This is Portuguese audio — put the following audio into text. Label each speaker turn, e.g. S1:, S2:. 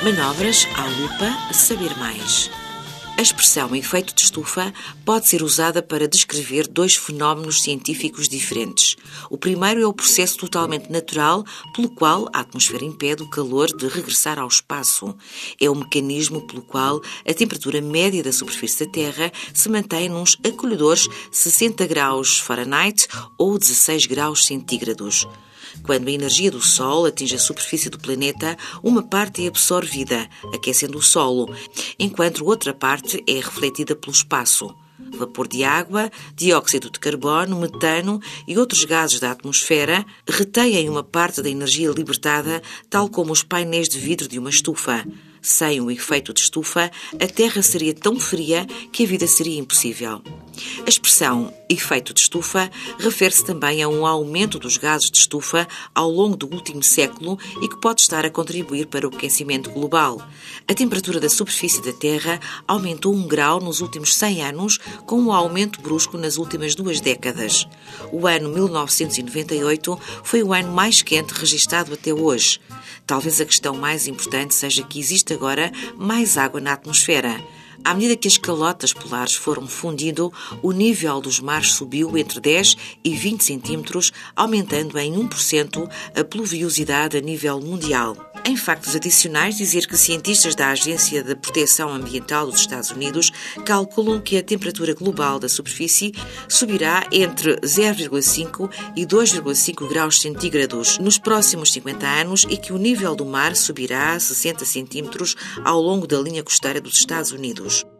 S1: Manobras à lupa, saber mais. A expressão efeito de estufa pode ser usada para descrever dois fenómenos científicos diferentes. O primeiro é o processo totalmente natural pelo qual a atmosfera impede o calor de regressar ao espaço. É o mecanismo pelo qual a temperatura média da superfície da Terra se mantém nos acolhedores 60 graus Fahrenheit ou 16 graus centígrados. Quando a energia do Sol atinge a superfície do planeta, uma parte é absorvida, aquecendo o solo, enquanto outra parte é refletida pelo espaço. Vapor de água, dióxido de carbono, metano e outros gases da atmosfera retêm uma parte da energia libertada, tal como os painéis de vidro de uma estufa. Sem o efeito de estufa, a Terra seria tão fria que a vida seria impossível. A expressão efeito de estufa refere-se também a um aumento dos gases de estufa ao longo do último século e que pode estar a contribuir para o aquecimento global. A temperatura da superfície da Terra aumentou 1 grau nos últimos 100 anos, com um aumento brusco nas últimas 2 décadas. O ano 1998 foi o ano mais quente registado até hoje. Talvez a questão mais importante seja que existe agora mais água na atmosfera. À medida que as calotas polares foram fundindo, o nível dos mares subiu entre 10 e 20 centímetros, aumentando em 1% a pluviosidade a nível mundial. Em factos adicionais, dizer que cientistas da Agência de Proteção Ambiental dos Estados Unidos calculam que a temperatura global da superfície subirá entre 0,5 e 2,5 graus centígrados nos próximos 50 anos e que o nível do mar subirá 60 centímetros ao longo da linha costeira dos Estados Unidos.